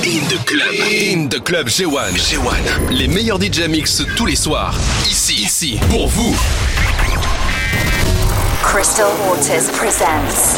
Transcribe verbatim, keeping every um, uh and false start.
In the club. In the club G un. G un. Les meilleurs D J mix tous les soirs. Ici, ici, pour vous. Crystal Waters presents